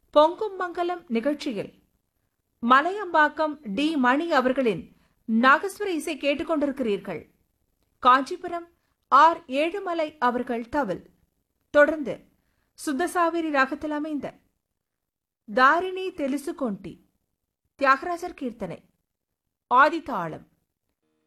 பொங்கும் மங்கலம் நிகழ்ச்சியில் மலையம்பாக்கம் டி மணி அவர்களின் நாகஸ்வர இசை கேட்டுக்கொண்டிருக்கிறீர்கள். காஞ்சிபுரம் ஆர் ஏழுமலை அவர்கள் தவில். தொடர்ந்து சுத்தசாவேரி ராகத்தில் அமைந்த தாரிணி தெலுசுகொண்டி தியாகராஜர் கீர்த்தனை ஆதிதாளம்.